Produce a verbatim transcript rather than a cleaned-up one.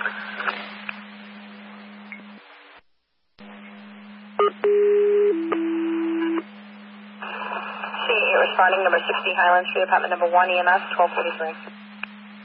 C eight responding, number sixty Highland Street, apartment number one, E M S, twelve forty-three.